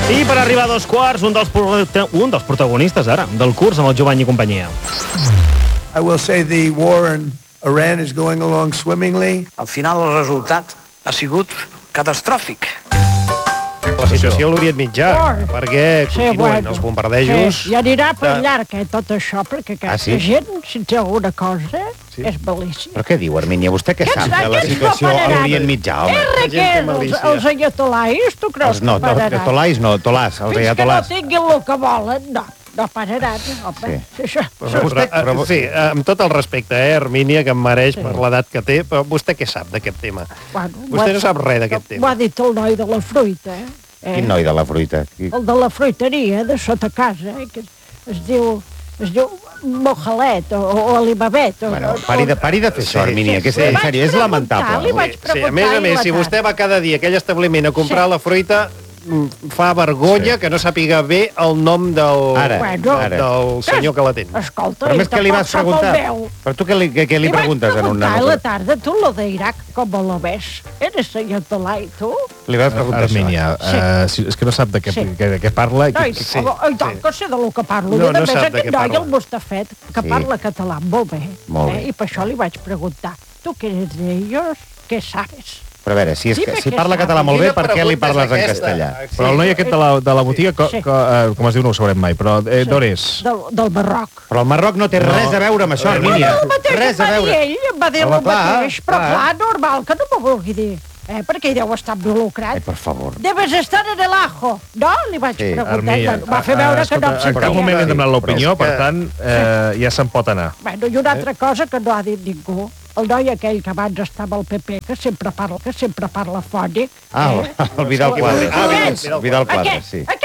I per arribar a 2 quarts, un dels protagonistes, ara, del curs amb el Jovany i companyia. I will say the war in Iran is going along swimmingly. Al final el resultat ha sigut catastròfic. La situació a l'Orient Mitjà, perquè continuen els bombardejos... Ja anirà per llarg, tot això, perquè aquesta gent, si té alguna cosa, és bel·líssim. Però què diu, Armínia? Vostè què sap de la situació a l'Orient Mitjà, home? Els ayatolais, tu creus que pararan? Ayatolais no, tolàs, els ayatolàs. Fins que no tinguin el que volen, no pararan, home. Sí, amb tot el respecte, Armínia, que em mereix per l'edat que té, però vostè què sap d'aquest tema? Vostè no sap res d'aquest tema. Ho ha dit el noi de la fruita, Quin noi de la fruita? El de la fruiteria, de sota casa, que es diu mojalet o alibabet. Bueno, pari de fer això, Armínia, que és lamentable. A més, si vostè va cada dia a aquell establiment a comprar la fruita, fa vergonya que no sàpiga bé el nom del senyor que l'atén. Escolta, però més que li vas preguntar. Però tu què li preguntes en un nen? A la tarda, tu lo d'Iraq, com lo ves? Eres ayatolai, tu? Li vas preguntar Armínia, és que no sap de què parla. I tant que sé del que parlo. I a més, aquest noi, el Mustafet, que parla català molt bé. I per això li vaig preguntar, tu que eres d'ells, què sabes? Però a veure, si parla català molt bé, per què li parles en castellà? Però el noi aquest de la botiga, com es diu, no ho sabrem mai, però d'on és? Del Marroc. Però el Marroc no té res a veure amb això, Armínia. Res a veure. Em va dir el mateix, però clar, normal, que no m'ho vulgui dir. Perquè hi deu estar involucrat. Per favor. Debes estar en el ajo. No? Li vaig preguntar. Va fer veure que no em sentia. En cap moment hem demanat l'opinió, per tant, ja se'n pot anar. Bueno, i una altra cosa que no ha dit ningú. El noi aquell que abans estava al PP, que sempre parla fònic. El Vidal Quadras. El Vidal Quadras, sí.